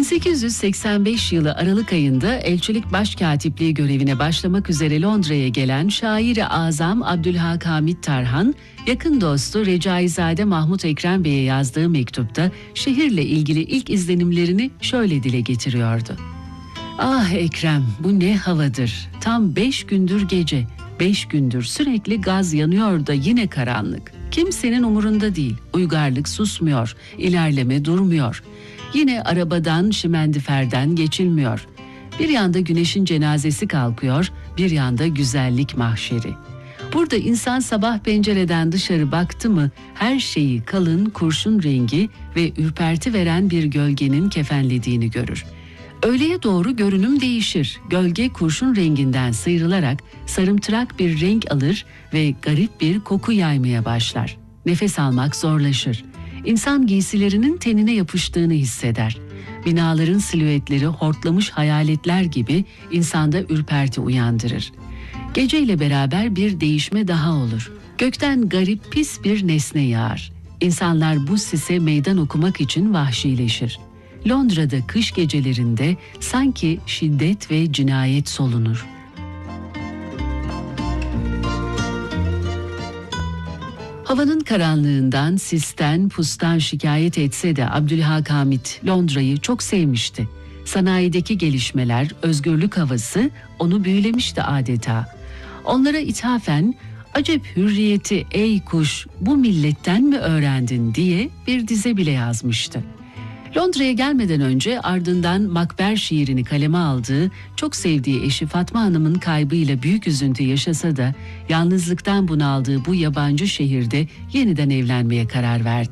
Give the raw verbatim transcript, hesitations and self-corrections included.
bin sekiz yüz seksen beş yılı Aralık ayında elçilik başkatipliği görevine başlamak üzere Londra'ya gelen şair-i azam Abdülhak Hamit Tarhan, yakın dostu Recaizade Mahmut Ekrem Bey'e yazdığı mektupta şehirle ilgili ilk izlenimlerini şöyle dile getiriyordu. "Ah Ekrem, bu ne havadır. Tam beş gündür gece, beş gündür sürekli gaz yanıyor da yine karanlık. Kimsenin umurunda değil, uygarlık susmuyor, ilerleme durmuyor. Yine arabadan, şimendiferden geçilmiyor. Bir yanda güneşin cenazesi kalkıyor, bir yanda güzellik mahşeri. Burada insan sabah pencereden dışarı baktı mı her şeyi kalın kurşun rengi ve ürperti veren bir gölgenin kefenlediğini görür. Öğleye doğru görünüm değişir. Gölge kurşun renginden sıyrılarak sarımtırak bir renk alır ve garip bir koku yaymaya başlar. Nefes almak zorlaşır. İnsan giysilerinin tenine yapıştığını hisseder. Binaların silüetleri hortlamış hayaletler gibi insanda ürperti uyandırır. Geceyle beraber bir değişme daha olur. Gökten garip pis bir nesne yağar. İnsanlar bu sise meydan okumak için vahşileşir. Londra'da kış gecelerinde sanki şiddet ve cinayet solunur. Havanın karanlığından, sisten, pustan şikayet etse de Abdülhak Hamit Londra'yı çok sevmişti. Sanayideki gelişmeler, özgürlük havası onu büyülemişti adeta. Onlara ithafen, "Acep hürriyeti ey kuş, bu milletten mi öğrendin?" diye bir dize bile yazmıştı. Londra'ya gelmeden önce ardından Makber şiirini kaleme aldığı, çok sevdiği eşi Fatma Hanım'ın kaybıyla büyük üzüntü yaşasa da yalnızlıktan bunaldığı bu yabancı şehirde yeniden evlenmeye karar verdi.